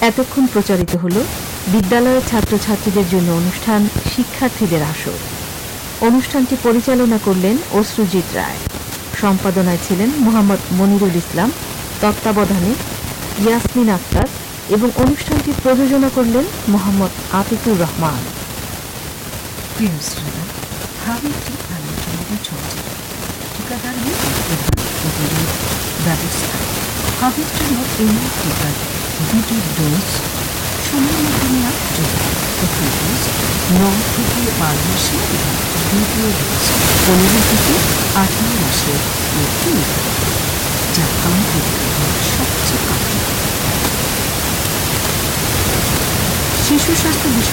এতক্ষণ প্রচারিত হল বিদ্যালয়ের ছাত্রছাত্রীদের জন্য অনুষ্ঠান শিক্ষার্থীদের আসর। অনুষ্ঠানটি পরিচালনা করলেন অশ্রুজিৎ রায়, সম্পাদনায় ছিলেন মোহাম্মদ মনিরুল ইসলাম, তত্ত্বাবধানে ইয়াসমিন আক্তার এবং অনুষ্ঠানটি প্রযোজনা করলেন মোহাম্মদ আতিকুর রহমান। প্রিয় শ্রোতা, হাবিবটি আলোচনা চলছে টিকাদার প্রতিরোধ ব্যবস্থা। হাবির জন্য এই টিকার দুটি ডোজ সময়ের মধ্যে নেওয়া জরুরি। প্রথম ডোজ 9 থেকে 12 মাসে এবং দ্বিতীয় ডোজ 15 থেকে 18 মাসের মধ্যে নিতে হবে, যা আমাদের সবচেয়ে কার্যকর। শিশু স্বাস্থ্য